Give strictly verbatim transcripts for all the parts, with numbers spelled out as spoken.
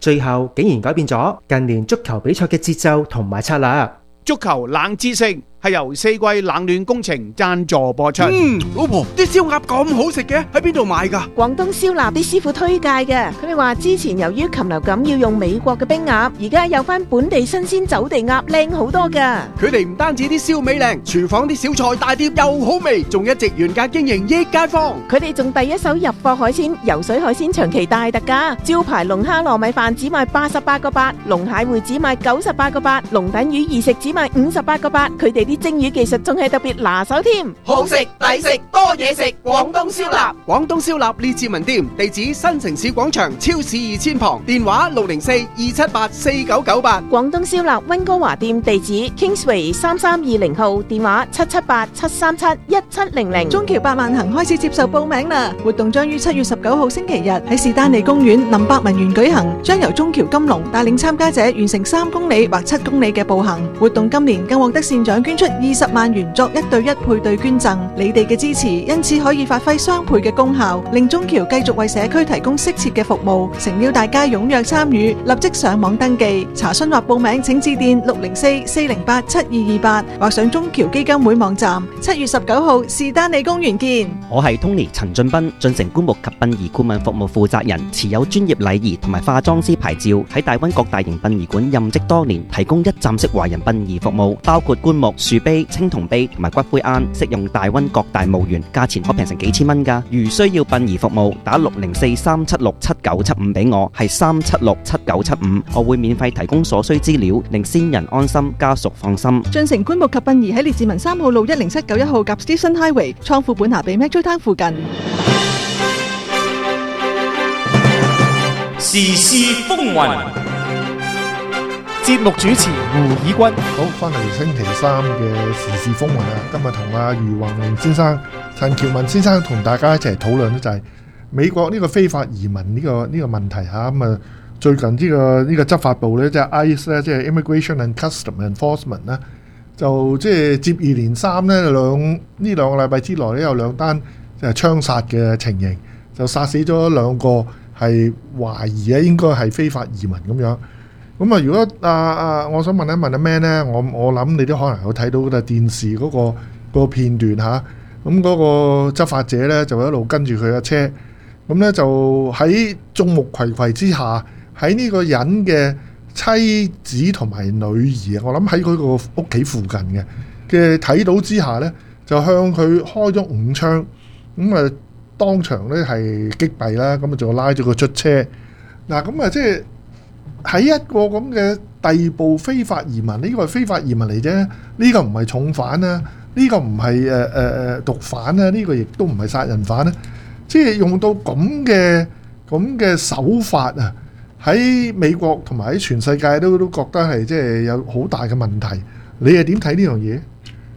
最後竟然改變咗近年足球比賽嘅節奏同埋策略。 足球冷知識係由四季冷暖工程贊助播出。 嗯，老婆，啲燒鴨咁好食嘅，喺邊度買㗎？ 廣東燒臘啲師傅推介嘅，佢哋話之前由於禽流感要用美國嘅冰鴨，而家有翻本地新鮮走地鴨靚好多㗎。 佢哋唔單止啲燒味靚，廚房啲小菜大碟又好味，仲一直原價經營益街坊。 佢哋仲第一手入貨海鮮，游水海鮮長期大特價，招牌龍蝦糯米飯只賣八十八個八，龍蟹會只賣九十八個八，龍躉魚二食只賣五十八個八。佢哋啲蒸魚技術仲係特別拿手添， 好食抵食多嘢食，廣東燒臘。 廣東燒臘列治文店，地址新城市廣場超市二千旁，電話六零四二七八四九九八。 廣東燒臘溫哥華店地址 Kingsway 三三二零號，電話七七八七三七一七零零。 中橋百萬行開始接受報名啦！活動將於七月十九號星期日喺士丹利公園林百文園舉行，將由中橋金龍帶領參加者完成三公里或七公里嘅步行。活動今年更獲得善長捐出二十萬元作一對一配對捐贈，你哋嘅支持因此可以發揮雙倍嘅功效，令中橋繼續為社區提供適切嘅服務。誠邀大家踴躍參與，立即上網登記查詢或報名，請致電六零四四零八七二二八或上中橋基金會網站。七月十九號士丹利公園見。 我係 Tony 陳俊斌，進城棺木及殯儀顧問服務負責人，持有專業禮儀同埋化妝師牌照，喺大溫各大型殯儀館任職多年，提供一站式華人殯儀服務，包括棺木、樹碑、青銅碑同埋骨灰龕，適用大溫各大墓園，價錢可平成幾千蚊㗎。如需要殯儀服務，打六零四三七六七九七五俾我，係三七六七九七五，我會免費提供所需資料，令先人安心，家屬放心。 進城棺木及殯儀喺列治文三號路一零七九一號及 Stephen Highway 倉庫本下比 Metro Town 附近。 時事風雲， 節目主持胡以軍。 好，翻嚟星期三嘅時事風雲啊！今日同阿余宏明先生、陳喬文先生同大家一齊討論咧，就係美國呢個非法移民呢、這個呢、這個問題嚇。咁啊，最近呢、這個呢、這個執法部咧，即係 I C E 咧，即係 Immigration and Customs Enforcement 咧，就即係接二連三咧，兩呢兩個禮拜之內咧，有兩單誒槍殺嘅情形，就殺死咗兩個係懷疑咧應該係非法移民咁樣。咁啊，如果啊啊，我想問一問阿 Man 咧，我我諗你都可能有睇到嘅電視嗰、嗰個嗰個片段嚇。咁嗰個執法者咧就一路跟住佢嘅車，咁咧就喺眾目睽睽之下，喺呢個人嘅妻子同埋女兒，我諗喺佢個屋企附近嘅嘅睇到之下咧，就向佢開咗五槍，咁啊當場咧係擊斃啦，咁啊就拉咗佢出車。嗱，咁啊即係。喺一個咁嘅逮捕非法移民，呢個係非法移民嚟啫，呢個唔係重犯啊，呢個唔係誒誒誒毒販啊，呢個亦都唔係殺人犯啊，即係用到咁嘅咁嘅手法啊，喺美國同埋喺全世界都都覺得係即係有好大嘅問題。你係點睇呢樣嘢？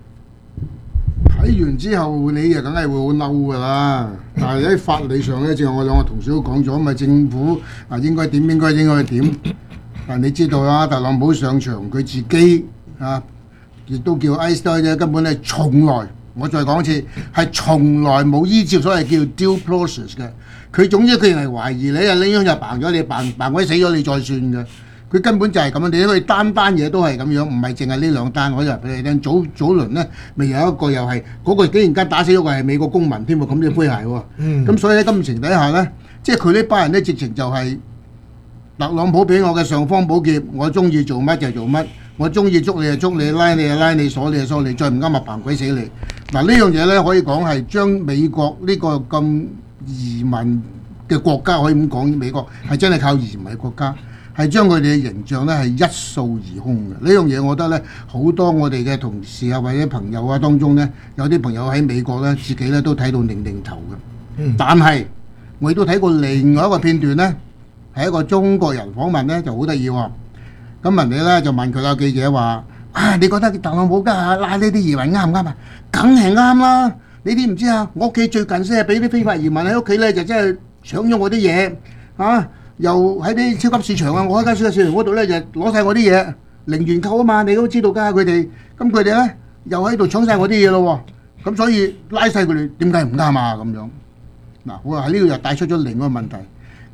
睇完之後你就梗係會好嬲㗎啦，但係喺法理上咧，正如我兩個同事都講咗，咪政府啊應該點應該應該點。但你知道啦，特朗普上場佢自己啊，亦都叫 I C E 啫，根本係從來，我再講一次，係從來冇依照所謂叫 due process 嘅。佢總之佢係懷疑你啊，拎咗就扮咗你，扮扮鬼死咗你再算嘅。佢根本就係咁樣，你睇佢單單嘢都係咁樣，唔係淨係呢兩單。我就話俾你聽，早早輪咧，未有一個又係嗰、嗰個竟然間打死咗個係美國公民添喎，咁嘅詼諧喎。咁、嗯、所以喺金情底下咧，即係佢呢班人咧，直情就係特朗普俾我嘅尚方寶劍，我中意做乜就做乜，我中意捉你就捉你，拉你就拉你，鎖你就鎖你，再唔啱咪扮鬼死你。嗱呢樣嘢咧，可以講係將美國呢個咁移民嘅國家，可以咁講，美國係真係靠移民嘅國家。係將佢哋嘅形象咧係一掃而空嘅。呢樣嘢我覺得咧，好多我哋嘅同事啊或者朋友啊當中咧，有啲朋友喺美國咧，自己咧都睇到擰擰頭嘅。嗯、但係我亦都睇過另外一個片段咧，係一個中國人訪問咧，就好得意喎。咁人哋咧就問佢個記者話：啊，你覺得特朗普家拉呢啲移民啱唔啱啊？梗係啱啦！你知唔知啊？我屋企最近先係俾啲非法移民喺屋企咧，就真係搶咗我啲嘢啊！又喺啲超級市場啊！我喺間超級市場嗰度咧就攞晒我啲嘢，零元購啊嘛！你都知道㗎，佢哋咁佢哋咧又喺度搶晒我啲嘢咯喎！咁所以拉晒佢哋點解唔啱啊？咁樣嗱，我話喺呢度又帶出咗另一個問題。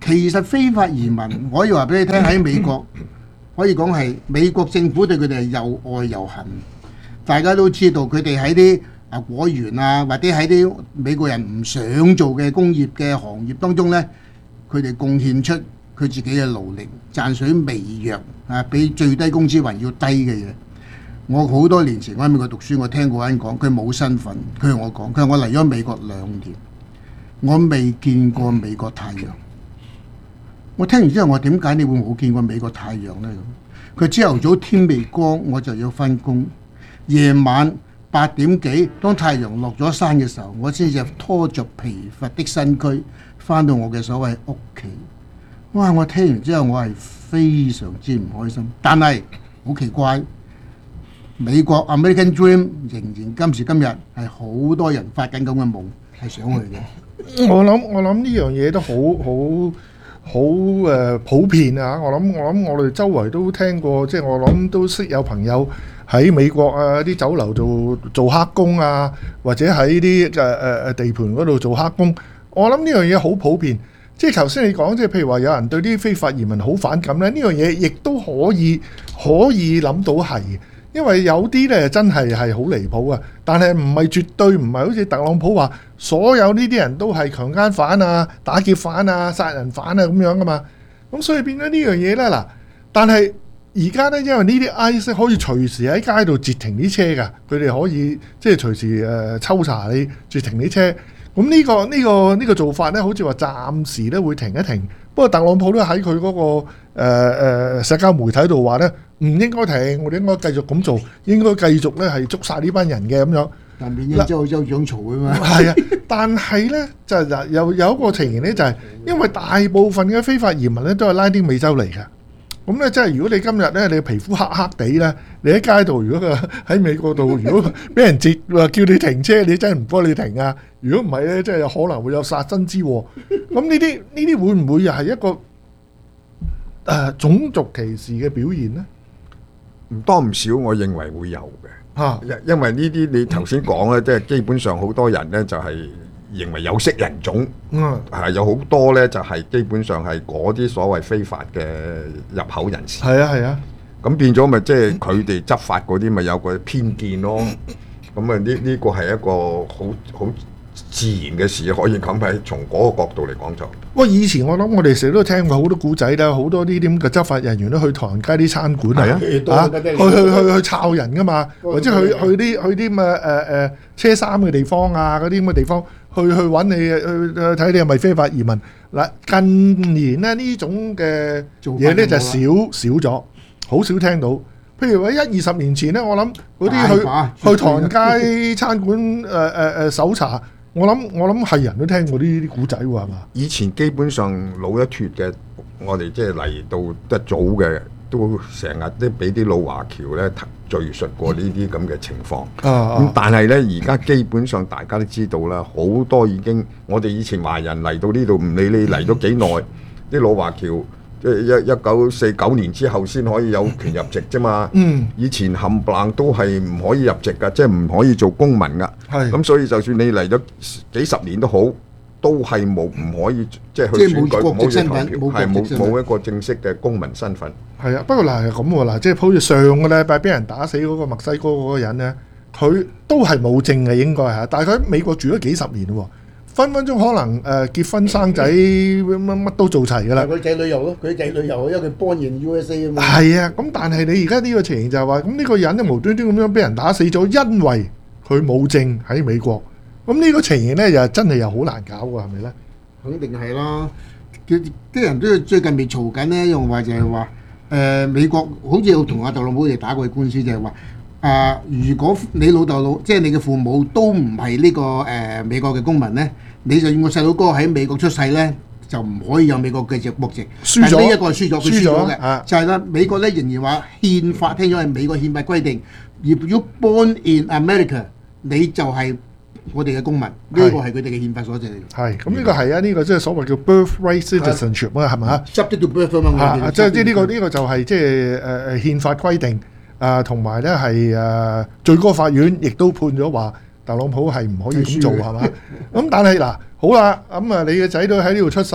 其實非法移民可以話俾你聽，喺美國可以講係美國政府對佢哋係又愛又恨。大家都知道佢哋喺啲啊果園啊，或者喺啲美國人唔想做嘅工業嘅行業當中呢，佢哋貢獻出佢自己嘅勞力，賺取微弱啊，比最低工資還要低嘅嘢。我好多年前我喺美國讀書，我聽過人講，佢冇身份，佢同我講，佢話我嚟咗美國兩年，我未見過美國太陽。我聽完之後，我點解你會冇見過美國太陽呢？佢朝頭早天未光我就要返工，夜晚八點幾當太陽落咗山嘅時候，我先至拖着疲乏的身軀返到我嘅所謂屋企。哇！我聽完之後我係非常之唔開心，但係好奇怪，美國 American Dream 仍然今時今日係好多人發緊咁嘅夢係想去嘅。 我諗我諗呢樣嘢都好好好誒普遍啊！我諗我諗我哋周圍都聽過，即係我諗都識有朋友喺美國啊啲酒樓做做黑工啊，或者喺啲誒誒誒地盤嗰度做黑工。我諗呢樣嘢好普遍。即係頭先你講，即係譬如話有人對啲非法移民好反感咧，呢樣嘢亦都可以可以諗到係，因為有啲咧真係係好離譜啊！但係唔係絕對唔係好似特朗普話，所有呢啲人都係強姦犯啊、打劫犯啊、殺人犯啊咁樣噶嘛。咁所以變咗呢樣嘢咧嗱，但係而家咧因為呢啲 I C E 可以隨時喺街度截停啲車㗎，佢哋可以即係隨時誒、呃、抽查你截停啲車。咁呢、這個呢、這個呢、這個做法咧，好似話暫時咧會停一停。不過特朗普都喺佢嗰個誒、呃、社交媒體度話咧，唔應該停，我哋應該繼續咁做，應該繼續咧係捉晒呢班人嘅咁樣。 但緬因州州長嘈啊嘛。 係啊，但係咧就嗱有有一個情形咧，就係、是、因為大部分嘅非法移民咧都係拉丁美洲嚟嘅。咁咧，即係如果你今日咧，你皮膚黑黑地咧，你喺街度，如果佢喺美國度，如果俾人截話叫你停車，你真係唔該你停啊！如果唔係咧，即係有可能會有殺身之禍。咁呢啲呢啲會唔會又係一個誒、呃、種族歧視嘅表現咧？ 唔多唔少，我認為會有嘅。嚇、啊，因因為呢啲你頭先講咧，即係基本上好多人咧就係、是。認為有色人種，嗯，係有好多咧，就係基本上係嗰啲所謂非法嘅入口人士。係啊係啊，咁變咗咪即係佢哋執法嗰啲咪有個偏見咯。咁啊呢呢個係一個好好自然嘅事，可以咁喺從嗰個角度嚟講就。喂，以前我諗我哋成日都聽過好多古仔啦，好多呢啲咁嘅執法人員都去唐人街啲餐館啊，啊，去去去去抄人噶嘛，或者去去啲去啲咁嘅誒誒車衫嘅地方啊，嗰啲咁嘅地方。去去揾你去睇你係咪非法移民嗱？近年咧呢種嘅嘢咧就少少咗，好少聽到。譬如話一二十年前咧，我諗嗰啲去去唐人街餐館誒誒誒搜查，我諗我諗係人都聽過呢啲古仔喎，係嘛？以前基本上老一脱嘅，我哋即係嚟到一早嘅，都成日都俾啲老華僑咧敘述過呢啲咁嘅情況。咁、啊、但係咧，而家基本上大家都知道啦，好多已經我哋以前華人嚟到呢度，唔理你嚟咗幾耐，啲老華僑即係一一九四九年之後先可以有權入籍啫嘛。嗯，以前冚唪唥都係唔可以入籍噶，即係唔可以做公民噶。係咁，所以就算你嚟咗幾十年都好，都係冇唔可以即係去選舉，冇嘅投票，係冇冇一個正式嘅公民身份。係啊，不過嗱係咁喎，嗱即係好似上個禮拜俾人打死嗰個墨西哥嗰個人咧，佢都係冇證嘅應該係，但係佢喺美國住咗幾十年喎，分分鐘可能誒、呃、結婚生仔乜乜都做齊㗎啦。佢仔女又咯，佢仔女又因為佢 born in U S A 啊嘛。係啊，咁但係你而家呢個情形就係話，咁呢個人咧無端端咁樣俾人打死咗，因為佢冇證喺美國。咁呢個情形咧又真係又好難搞喎，係咪咧？肯定係啦，啲人都最近未嘈緊呢，用話就係話。誒、呃、美國好似有同阿特朗普哋打過官司，就係話啊，如果你老豆老即係你嘅父母都唔係呢個誒、呃、美國嘅公民咧，你就要個細佬哥喺美國出世咧，就唔可以有美國嘅籍國籍。輸咗，呢一個係輸咗，佢輸咗嘅、啊，就係、是、啦。美國咧仍然話憲法聽咗係美國憲法規定，如果 born in America， 你就係我哋嘅公民，呢、這個係佢哋嘅憲法所致。係，咁呢個係啊，呢、這個即係所謂叫 birthright citizenship 啊，係咪啊 ？Subject to birth 啊嘛，即係即係呢個呢、這個就係即係誒誒憲法規定啊，同埋咧係誒最高法院亦都判咗話特朗普係唔可以咁做係嘛？咁但係嗱，好啦，咁啊你嘅仔女喺呢度出世，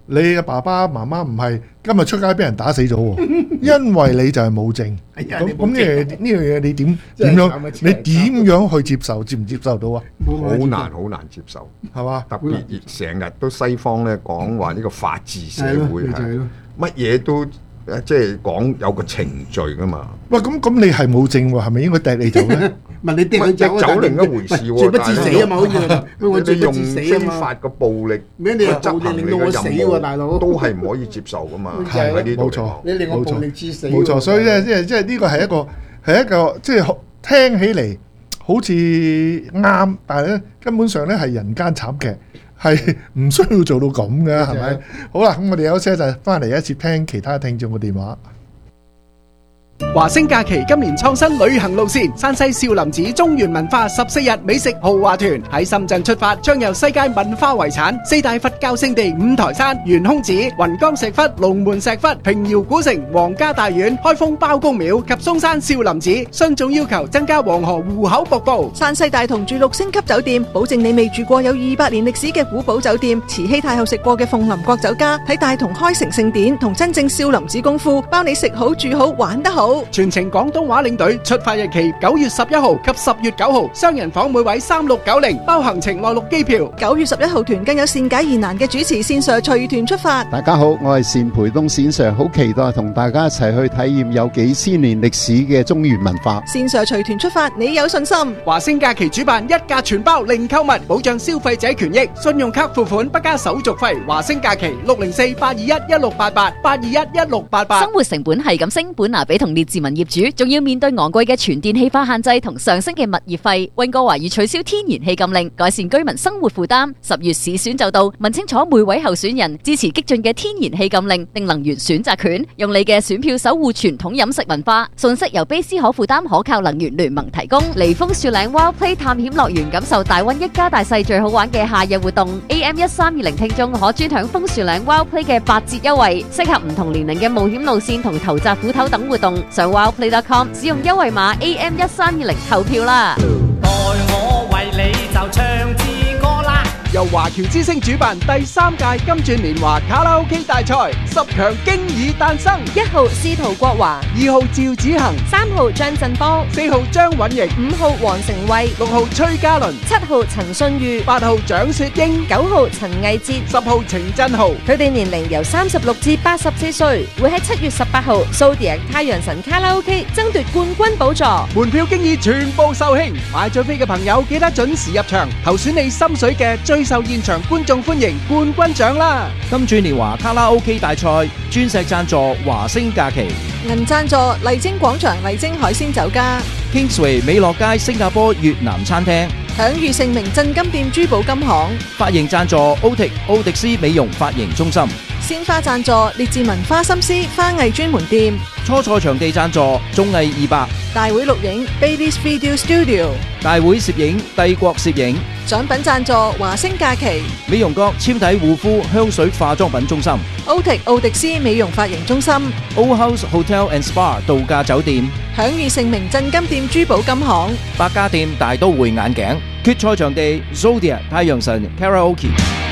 你嘅爸爸媽媽唔係今日出街俾人打死咗喎，因為你就係冇證。咁咁呢樣呢樣嘢你點點樣？你點樣去接受？接唔接受到啊？ 好難好難接受， 係嘛？ 特別成日都西方咧講話呢個法治社會係乜嘢都即係講有個程序噶嘛。 喂，咁咁你係冇證喎，係咪應該掟你走咧？ 唔係你掟佢走， 走另一回事喎。 罪不至死啊嘛，好似我罪不至死啊嘛。 非法嘅暴力， 咩你又暴力令到我死喎，大佬都係唔可以接受噶嘛。 係喺呢度冇錯， 你令我暴力致死。 冇錯，所以咧即係即係呢個係一個係一個即係聽起嚟好似啱，但係咧根本上咧係人間慘劇，係唔需要做到咁嘅，係咪？好啦，咁我哋休息一陣，翻嚟一節聽其他聽眾嘅電話。 華星假期今年創新旅行路線，山西少林寺中原文化十四日美食豪華團喺深圳出發，將由世界文化遺產四大佛教聖地五台山、懸空寺、雲岡石窟、龍門石窟、平遙古城、皇家大院、開封包公廟及嵩山少林寺，雙總要求增加黃河湖口瀑布。 山西大同住六星級酒店，保證你未住過有二百年歷史嘅古堡酒店，慈禧太后食過嘅鳳林國酒家，睇大同開城聖典同真正少林寺功夫，包你食好住好玩得好。 全程廣東話領隊，出發日期九月十一號及十月九號，雙人房每位三六九零，包行程內陸機票。 九月十一號團更有善解疑難嘅主持線上隨團出發。 大家好，我係單培東線上，好期待同大家一齊去體驗有幾千年歷史嘅中原文化。 線上隨團出發，你有信心？ 華星假期主辦一價全包零購物，保障消費者權益，信用卡付款不加手續費。華星假期六零四八二一一六八八八二一一六八八。 生活成本係咁升，本拿比同列治文業主仲要面對昂貴嘅全電氣化限制同上升嘅物業費。溫哥華已取消天然氣禁令，改善居民生活負擔。十月市選就到，問清楚每位候選人支持激進嘅天然氣禁令定能源選擇權，用你嘅選票守護傳統飲食文化。信息由卑斯可負擔可靠能源聯盟提供。離峰樹嶺 Wild Play 探險樂園，感受大溫一家大細最好玩嘅夏日活動。A M 一三二零聽眾可專享楓樹嶺 Wild Play 嘅八折優惠，適合唔同年齡嘅冒險路線同投擲斧頭等活動。上 wildplay dot com 使用優惠碼 A M 一三二零投票啦！ 待我為你就唱支歌啦！ 由華僑之星主辦第三屆金鑽年華卡拉 OK 大賽，十強經已誕生。 一號司徒國華， 二號趙子恒， 三號張振波， 四號張允瑩， 五號黃成慧， 六號崔嘉倫， 七號陳信裕， 八號蔣雪英， 九號陳毅哲， 十號程振豪。 佢哋年齡由三十六至八十四歲，會喺七月十八號蘇迪亞太陽神卡拉 OK 爭奪冠軍寶座。 門票經已全部售罄，買咗飛嘅朋友記得準時入場，投選你心水嘅最受現場觀眾歡迎冠軍獎啦！ 金鑽年華卡拉 OK 大賽，鑽石贊助華星假期， 銀贊助麗晶廣場麗晶海鮮酒家， Kingsway 美樂街新加坡越南餐廳， 享譽盛名鎮金店珠寶金行， 髮型贊助 Otic 奧迪斯美容髮型中心， 鮮花贊助列治文花心思花藝專門店， 初賽場地贊助綜藝二百， 大會錄影 Baby's Video Studio， 大會攝影帝國攝影， 獎品贊助華星假期， 美容閣纖體護膚香水化妝品中心， Otic 奧迪斯美容髮型中心， Old House Hotel and Spa 度假酒店， 享譽盛名鎮金店珠寶金行， 百家店大都會眼鏡，決賽場地 Zodiac 太陽神 Karaoke。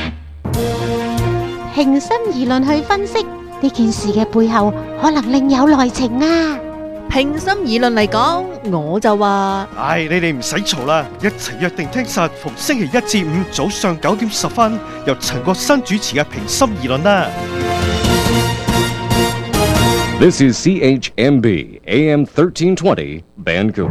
平心而論去分析呢件事嘅背後，可能另有內情啊！ 平心而論嚟講，我就話： 唉，你哋唔使嘈啦，一齊約定聽實逢星期一至五早上九點十分，由陳國新主持嘅平心而論啦。 This is C H M B A M thirteen twenty Vancouver。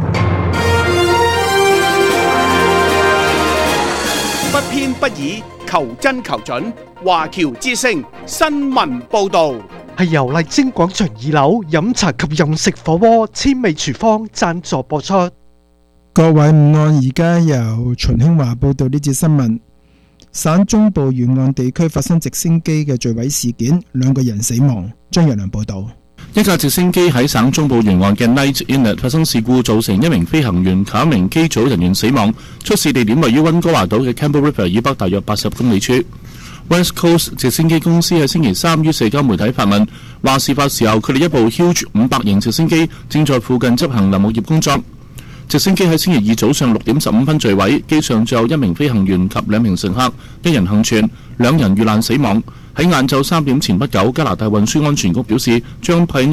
不偏不倚，求真求準，華僑之聲新聞報導。 係由麗晶廣場二樓飲茶及飲食火鍋千味廚房贊助播出。 各位午安，而家由秦興華報道呢節新聞。省中部沿岸地區發生直升機嘅墜毀事件，兩個人死亡。張若良報道。 一架直升機喺省中部沿岸嘅 Night Inlet 發生事故，造成一名飛行員及一名機組人員死亡。出事地點位於溫哥華島嘅 Campbell River 以北大約八十公里處。West Coast 直升機公司喺星期三於社交媒體發文，話事發時候佢哋一部 Huge 五百型直升機正在附近執行林務業工作。 直升機喺星期二早上六點十五分墜毀，機上最有一名飛行員及兩名乘客，一人幸存，兩人遇難死亡。喺晏晝三點前不久，加拿大運輸安全局表示將派一